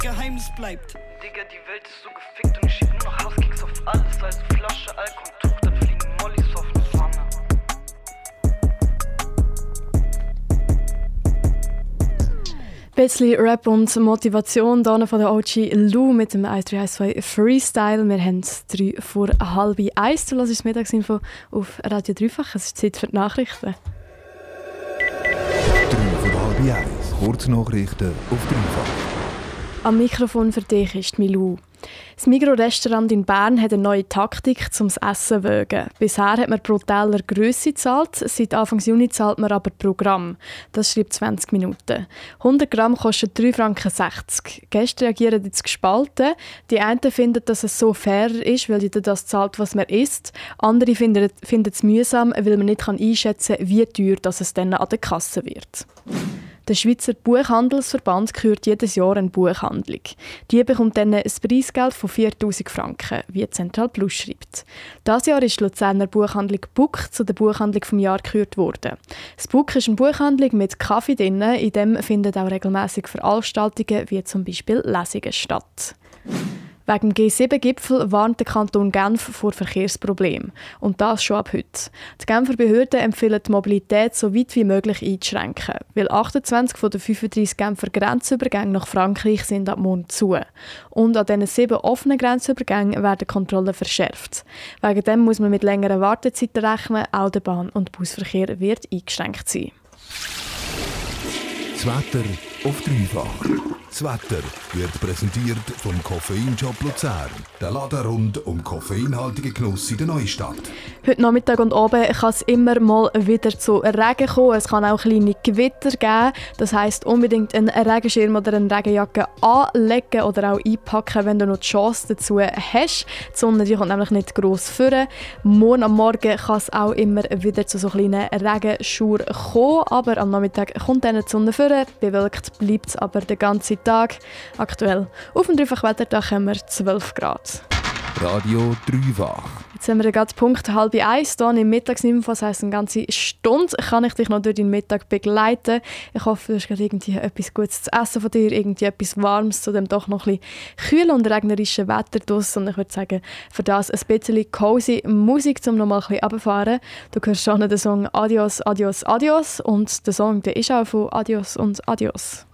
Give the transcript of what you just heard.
Geheimnis bleibt. Digga, die Welt ist so gefickt und ich schieb nur noch Hauskicks auf alles. Also Flasche, Alkohol, Tuch, dann fliegen Mollys auf die Pfanne. Ein bisschen Rap und Motivation hier von der OG Lou mit dem 1312 Freestyle. Wir haben 1:03. Du hörst das Mittagsinfo auf Radio Dreifach. Es ist Zeit für die Nachrichten. 1:03. Kurznachrichten auf Dreifach. Am Mikrofon für dich ist Milou. Das Migros-Restaurant in Bern hat eine neue Taktik zum Essen wägen. Bisher hat man pro Teller Grösse gezahlt, seit Anfang Juni zahlt man aber pro Gramm. Das schreibt 20 Minuten. 100 Gramm kostet 3,60 Franken. Gäste reagieren jetzt gespalten. Die einen finden, dass es so fair ist, weil jeder das zahlt, was man isst. Andere finden es mühsam, weil man nicht einschätzen kann, wie teuer das es dann an der Kasse wird. Der Schweizer Buchhandelsverband kürt jedes Jahr eine Buchhandlung. Die bekommt dann ein Preisgeld von 4'000 Franken, wie Central Plus schreibt. Dieses Jahr ist die Luzerner Buchhandlung Buck zu der Buchhandlung des Jahres gekürt worden. Das Buck ist eine Buchhandlung mit Kaffee drin, in dem finden auch regelmäßig Veranstaltungen wie zum Beispiel Lesungen statt. Wegen dem G7-Gipfel warnt der Kanton Genf vor Verkehrsproblemen. Und das schon ab heute. Die Genfer Behörden empfehlen die Mobilität so weit wie möglich einzuschränken, weil 28 von den 35 Genfer Grenzübergänge nach Frankreich sind ab morgen zu. Und an diesen 7 offenen Grenzübergängen werden Kontrollen verschärft. Wegen dem muss man mit längeren Wartezeiten rechnen, auch der Bahn- und Busverkehr wird eingeschränkt sein. Das Wetter auf Dreifach. Das Wetter wird präsentiert vom Koffeinshop Luzern. Der Laden rund um koffeinhaltige Genuss in der Neustadt. Heute Nachmittag und Abend kann es immer mal wieder zu Regen kommen. Es kann auch kleine Gewitter geben. Das heisst, unbedingt einen Regenschirm oder eine Regenjacke anlegen oder auch einpacken, wenn du noch die Chance dazu hast. Die Sonne die kommt nämlich nicht gross vor. Morgen am Morgen kann es auch immer wieder zu so kleinen Regenschauern kommen. Aber am Nachmittag kommt dann die Sonne vor. Bewölkt bleibt es aber den ganzen Tag. Aktuell auf dem Dreifach-Wetterdach haben wir 12 Grad. Radio Dreifach. Jetzt haben wir gerade Punkt 1:30 hier im Mittagsinfo. Das heisst, eine ganze Stunde kann ich dich noch durch deinen Mittag begleiten. Ich hoffe, du hast gerade irgendwie etwas Gutes zu essen von dir, irgendwie etwas Warmes zu dem doch noch ein bisschen kühlen und regnerischen Wetter draussen. Und ich würde sagen, für das ein bisschen cozy Musik, um noch mal ein bisschen runterzufahren. Du hörst schon den Song «Adios, Adios, Adios» und der Song der ist auch von «Adios und Adios».